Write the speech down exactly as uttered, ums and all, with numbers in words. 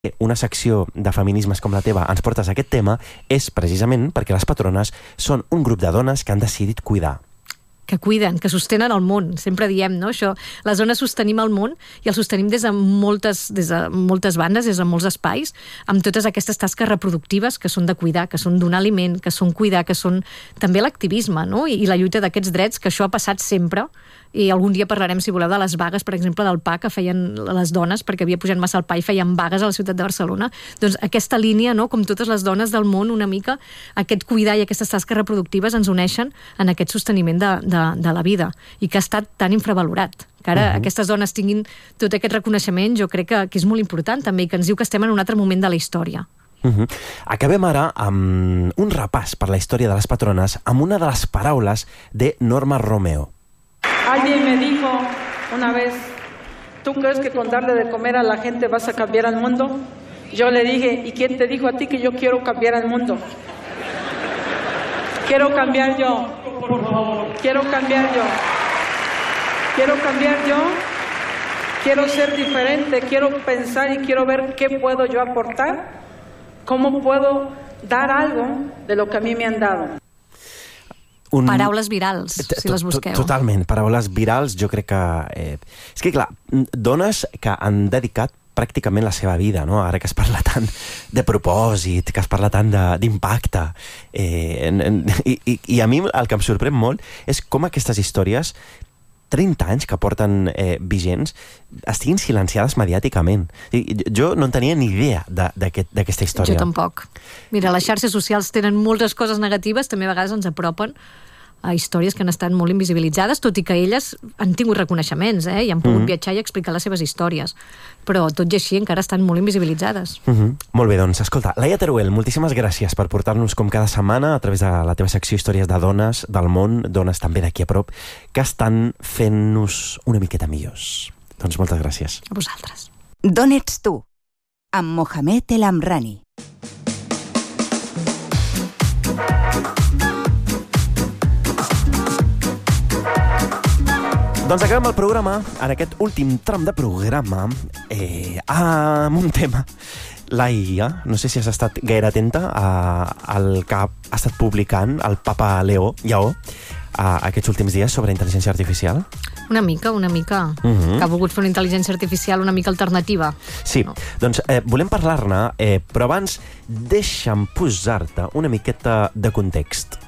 una secció de feminismes com la teva ens portes a aquest tema és precisament perquè les patrones són un grup de dones que han decidit cuidar. Que cuiden, que sostenen el món. Sempre diem, no?, això. Les dones sostenim el món i el sostenim des de moltes, des de moltes bandes, des de molts espais, amb totes aquestes tasques reproductives que són de cuidar, que són donar aliment, que són cuidar, que són també l'activisme, no?, i, i la lluita d'aquests drets, que això ha passat sempre. I algun dia parlarem, si voleu, de les vagues, per exemple, del pa que feien les dones perquè havia pujat massa el pa i feien vagues a la ciutat de Barcelona. Doncs aquesta línia, no?, com totes les dones del món, una mica, aquest cuidar i aquestes tasques reproductives ens uneixen en aquest sosteniment de, de, de la vida i que ha estat tan infravalorat. Que ara uh -huh. aquestes dones tinguin tot aquest reconeixement, jo crec que, que és molt important també i que ens diu que estem en un altre moment de la història. Uh -huh. Acabem ara amb un repàs per la història de les patrones amb una de les paraules de Norma Romeo. Alguien me dijo una vez, ¿tú crees que con darle de comer a la gente vas a cambiar al mundo? Yo le dije, ¿y quién te dijo a ti que yo quiero cambiar al mundo? Quiero cambiar yo, por favor. Quiero cambiar yo. Quiero cambiar yo. Quiero ser diferente, quiero pensar y quiero ver qué puedo yo aportar, cómo puedo dar algo de lo que a mí me han dado. Un... Paraules virals, si les busqueu. Totalment, paraules virals, jo crec que... Eh... És que, clar, dones que han dedicat pràcticament la seva vida, no? Ara que es parla tant de propòsit, que es parla tant d'impacte. Eh, i, i, I a mi el que em sorprèn molt és com aquestes històries, trenta anys que porten eh, vigents, estiguin silenciades mediàticament. Jo no en tenia ni idea d'aquesta aquest, història. Jo tampoc. Mira, les xarxes socials tenen moltes coses negatives, també a vegades ens apropen a històries que han estat molt invisibilitzades, tot i que elles han tingut reconeixements, eh? I han pogut mm -hmm. viatjar i explicar les seves històries. Però tot i així encara estan molt invisibilitzades. Mm -hmm. Molt bé, doncs, escolta, Laia Teruel, moltíssimes gràcies per portar-nos com cada setmana a través de la teva secció Històries de dones del món, dones també d'aquí a prop, que estan fent-nos una miqueta millors. Doncs moltes gràcies. A vosaltres. D'on ets tu? Amb Mohamed El Amrani. Doncs acabem el programa, en aquest últim tram de programa, eh, amb un tema. Laia, no sé si has estat gaire atenta a, al que ha estat publicant el papa Leo, Lleó, a, aquests últims dies sobre intel·ligència artificial. Una mica, una mica. Uh -huh. Que ha volgut fer una intel·ligència artificial una mica alternativa. Sí, no? Doncs eh, volem parlar-ne, eh, però abans deixa'm posar-te una miqueta de context.